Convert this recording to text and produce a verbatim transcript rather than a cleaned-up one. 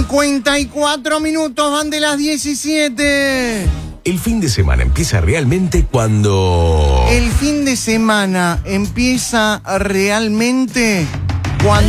cincuenta y cuatro minutos van de las diecisiete. El fin de semana empieza realmente cuando... El fin de semana empieza realmente cuando...